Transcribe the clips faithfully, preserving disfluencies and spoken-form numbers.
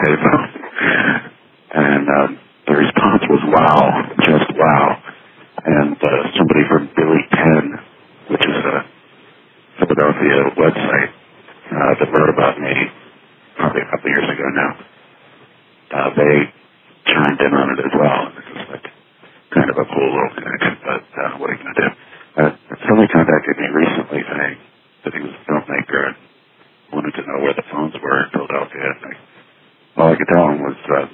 payphone. And um, the response was wow, just wow. And uh, somebody from Billy ten, which is a Philadelphia website uh, that wrote about me probably a couple of years ago now, uh, they chimed in on it as well. This is like kind of a cool little connection, but uh, what are you going to do? Uh, somebody contacted me recently saying that he was a filmmaker and wanted to know where the phones were in Philadelphia. And I, all I could tell him was uh,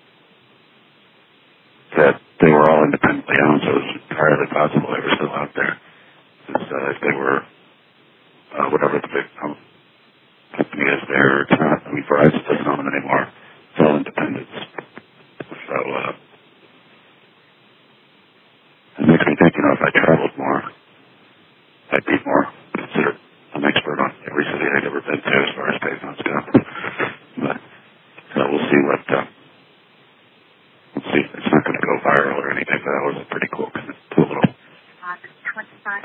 that they were all independently owned, so it was entirely possible they were still out there. Just, uh, if they were, uh, whatever the big um, company is there, it's not. I mean, Verizon doesn't own them anymore. It's all independents. So, uh, it makes me think, you know, if I traveled more, I'd be more considered an expert on every city I'd ever been to as far as payphones go. But, so we'll see what, uh, we'll see. It's not going to go viral or anything, but that was a pretty cool, cool little. twenty-five.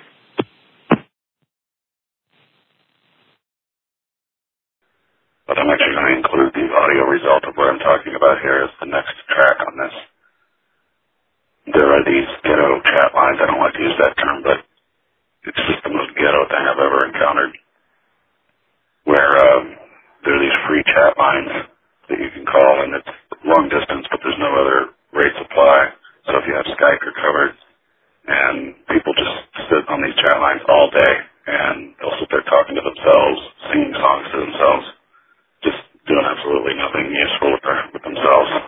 But I'm actually going to include the audio result of what I'm talking about here as the next track on this. There are these ghetto chat lines. I don't like to use that term, but it's just the most ghetto thing I've ever encountered, where um, there are these free chat lines that you can call, and it's long distance, but there's no other rates apply. So if you have Skype, you're covered. And people just sit on these chat lines all day, and they'll sit there talking to themselves, singing songs to themselves, just doing absolutely nothing useful with, their, with themselves.